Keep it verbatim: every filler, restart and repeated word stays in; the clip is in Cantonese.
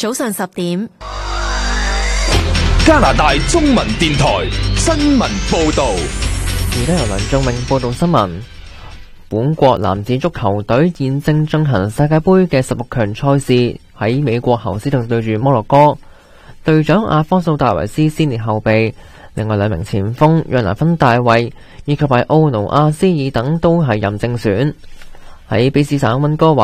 早上十點， 加拿大中文電台新聞報道。 而家由梁仲明報道新聞。本國男子足球隊現正進行世界盃嘅十六強賽事，喺美國侯斯頓對住摩洛哥。隊長阿方素戴維斯先列後備，另外兩名前鋒約拿芬大衛以及係奧奴亞斯爾等都係任正選。喺卑斯省溫哥華